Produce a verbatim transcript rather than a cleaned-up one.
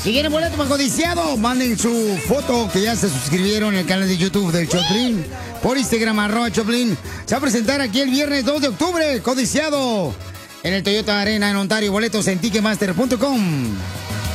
Si quieren boleto para Codiciado, manden su foto que ya se suscribieron en el canal de YouTube del Choplin. Por Instagram, arroba Choplin. Se va a presentar aquí el viernes dos de octubre, Codiciado. En el Toyota Arena en Ontario. Boletos en ticketmaster punto com.